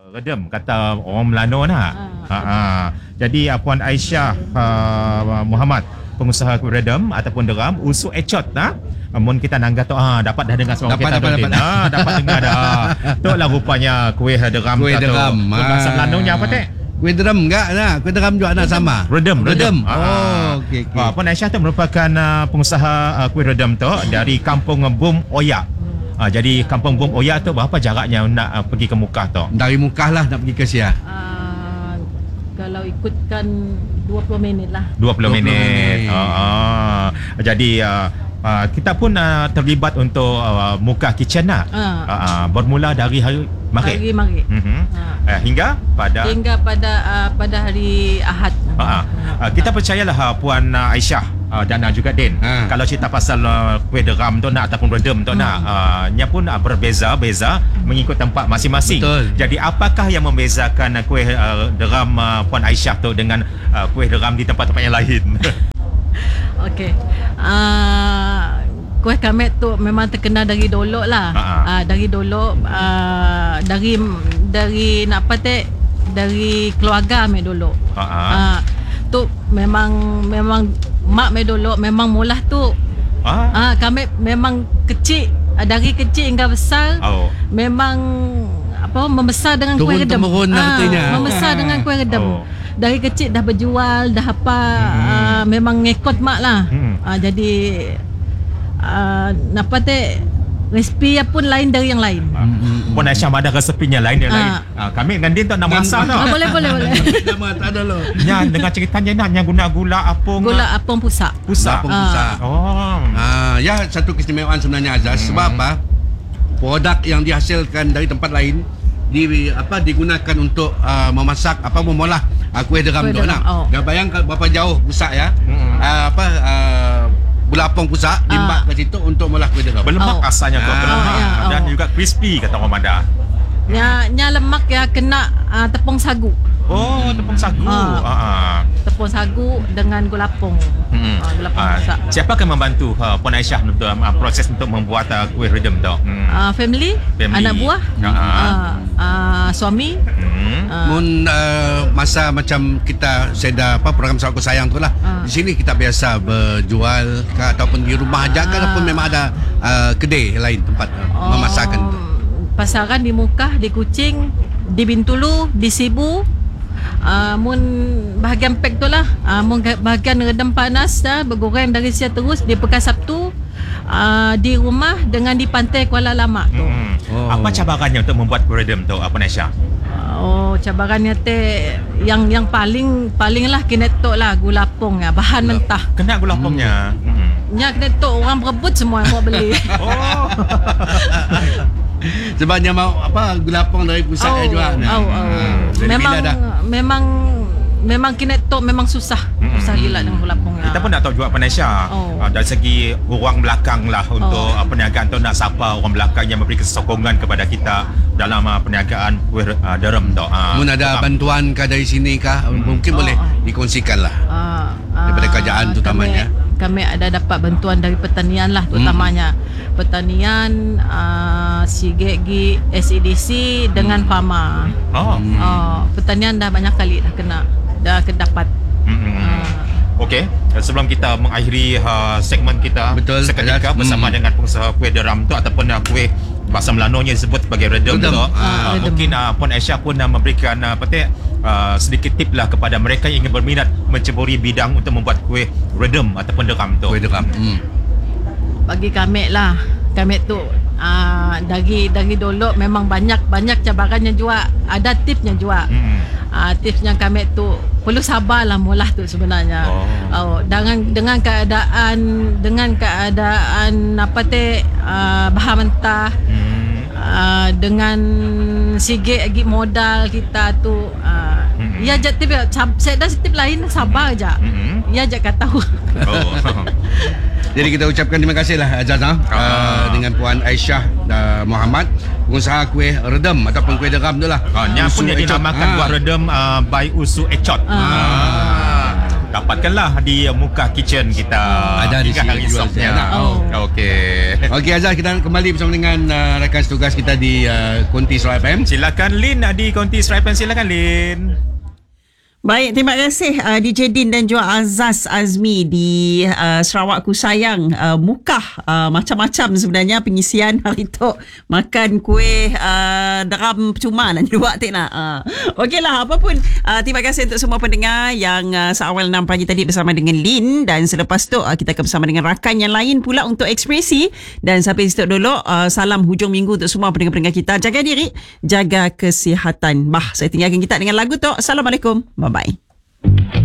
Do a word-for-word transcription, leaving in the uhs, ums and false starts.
Redem kata orang Melano nak. Ha. Ha, ha. Jadi uh, Puan Aisyah uh, Muhammad, pengusaha kuih redem ataupun deram usu ecot nah. Mun kita nangga tu ah dapat dah dengar suara kita dapat, dapat, ah dapat dengar dah. Tu lah rupanya kuih deram kuih tu. deram. Bahasa Melanonya apa teh? Kuih deram enggak nah, kuih deram juga nak sama. Redem, redem. redem. Oh, okey okey. Ah, Puan Aisyah tu merupakan uh, pengusaha uh, kuih redem tu dari Kampung Bum Oyak. Ah, jadi Kampung Bum Oyak tu berapa jaraknya nak uh, pergi ke Mukah tu? Dari Mukah lah nak pergi ke Siah. Uh, kalau ikutkan dua puluh minit lah. dua puluh minit. minit. Ah, ah. Jadi uh, uh, kita pun uh, terlibat untuk uh, Mukah Kitchen lah. Ah. Uh, uh, bermula dari hari Maghrib. Hari Maghrib. Mm-hmm. Ah. Uh, hingga pada Hingga pada uh, pada hari Ahad. uh, uh. Uh, kita percayalah uh, Puan uh, Aisyah uh, dan uh, juga Din. Ha. Kalau cerita pasal uh, kuih deram tu nak ataupun redem tu Hmm. nak uh, nya pun uh, berbeza-beza mengikut tempat masing-masing. Betul. Jadi apakah yang membezakan uh, kuih uh, deram uh, Puan Aisyah tu dengan uh, kuih deram di tempat-tempat yang lain? Okey. Uh, kuih kami tu memang terkenal dari dulu lah. Ha, ha. Uh, dari dulu uh, dari dari nak apa teh dari keluarga kami dulu. Ha, ha. Uh, tu memang memang mak kami dulu memang mulah tu. Ah. Ah, kami memang kecil, ah, dari kecil hingga besar. Oh. Memang apa membesar dengan kuih redem. Turun-temurun lah katanya. Membesar dengan kuih redem. Oh. Dari kecil dah berjual, dah apa Hmm. ah, memang ngikut mak lah. Hmm. Ah, jadi ah, napa teh resipi pun lain dari yang lain. Hmm. Puan Aisyah ada resepinya lain yang lain. Ah. Ah, kami dengan Din tu nak masak tau. Ah, boleh boleh boleh. Nama tak ada lo. Nya dengan ceritanya nak nya guna gula apung. Gula apung pusak. Pusat. Apung pusat. Oh. Ah, ya satu keistimewaan sebenarnya Azaz. Hmm. Sebab apa? Produk yang dihasilkan dari tempat lain di apa digunakan untuk uh, memasak apa memolah uh, kuih deram Kuih tu deram, nak. oh. Dah bayangkan berapa jauh pusat ya. Hmm. Uh, apa uh, gula apung pusat dimbak Ah. ke situ untuk molah kuih deram. Berlemak Oh. rasanya tu, Ah. berlemak Oh, ya, dan oh. juga crispy kata orang Mada. Nya nya lemak ya kena ah, tepung sagu. Oh, tepung sagu. Ah. Ah. ah. Tepung sagu dengan gula apung. Hmm. Ah, gula apung Ah, pusak. siapa akan membantu uh, Puan Aisyah untuk uh, proses untuk membuat uh, kuih redem tu? Hmm. Uh, family, Family. anak buah, Ah. uh, uh, suami. Hmm. Uh, Mun uh, masa macam kita seda apa program Sahabatku Sayang tu lah. Ah. Di sini kita biasa berjual ke, ataupun di rumah aja ke, Ah. ataupun memang ada uh, kedai lain tempat uh, memasakkan tu. Pasaran di Mukah, di Kuching, di Bintulu, di Sibu. Uh, mun bahagian pack tu lah. Uh, mun bahagian redam panas dah bergoreng dari siang terus di Pekan Sabtu. Uh, di rumah dengan di pantai Kuala Lama tu. Hmm. Oh. Apa cabarannya untuk membuat kuih redem tu, Puan Aisyah? Oh, cabarannya teh yang yang paling paling lah kena tok lah gula apung ya, bahan mentah. Kena gula apungnya. Hmm. Nya kena tok orang berebut semua yang mau beli. Oh. Sebabnya mau apa gula apung dari pusat Oh, oh, juga. oh, oh. Jadi Memang bila dah memang memang kena tok memang susah. Mm-mm. Susah gila dengan gula apung. Kita pun nak tahu juga Puan Aisyah. Oh. Uh, dari segi ruang belakang lah untuk Oh. uh, perniagaan tu nak siapa orang belakang yang memberi kesokongan kepada kita dalam uh, perniagaan kuih uh, deram tu. Uh, Mun ada bantuan kah dari sini kah, mungkin Oh, boleh oh. dikongsikan lah. Ah, Daripada ah, kerajaan terutamanya. Kami, kami ada dapat bantuan dari pertanian lah terutamanya. Pertanian, uh, Sigegi, S E D C dengan Pharma. Oh. Hmm. Oh, pertanian dah banyak kali dah kena dah kedapat. Hmm. Ah. Okey, sebelum kita mengakhiri uh, segmen kita Betul, seketika Azaz. bersama Hmm. dengan pengusaha kuih deram tu ataupun uh, kuih bahasa Melanonya disebut sebagai redem tu. Redem. Uh, Ah, redem. mungkin uh, Puan Aisyah pun uh, memberikan uh, apa teh uh, sedikit tip lah kepada mereka yang ingin berminat menceburi bidang untuk membuat kuih redem ataupun deram tu. Kuih deram. Hmm. Bagi kami lah, kami tu uh, dari dari dulu memang banyak banyak cabarannya juga, ada tipsnya juga. Hmm. Uh, tipsnya kami tu perlu sabar lah mulah tu sebenarnya. Oh. Oh, dengan dengan keadaan dengan keadaan apa teh uh, bahan mentah, Hmm. uh, dengan sikit lagi modal kita tu uh, Mm-mm. ya je tip sab- saya dah tip lain sabar aja. Mm-mm. Ya je kata tahu. Oh. Jadi kita ucapkan terima kasih lah Azaz ha? Ah. uh, dengan Puan Aisyah uh, Muhammad, pengusaha kuih redem ataupun kuih deram tu lah. Ah, nya pun Usu yang ecot. dinamakan Ah. buah redem uh, by Usu Ecot. Ah. Ah. dapatkanlah di muka kitchen kita. Ada di hingga sini hari jual esoknya. saya. Oh. Okey. Okey Azhar, kita kembali bersama dengan uh, rakan setugas kita di uh, Konti Suara F M. Silakan Lin di Konti Stripen, silakan Lin. Baik, terima kasih uh, D J Din dan juga Azaz Azmi di uh, Sarawakku Sayang. uh, Mukah uh, macam-macam sebenarnya pengisian hari tu. Makan kuih uh, deram cuma nak buat tak nak. Uh. Okeylah, apapun uh, terima kasih untuk semua pendengar yang uh, seawal enam pagi tadi bersama dengan Lin, dan selepas tu uh, kita akan bersama dengan rakan yang lain pula untuk ekspresi. Dan sampai situ dulu, uh, salam hujung minggu untuk semua pendengar-pendengar kita. Jaga diri, jaga kesihatan. Bah, saya tinggalkan kita dengan lagu tu. Assalamualaikum. Bye-bye.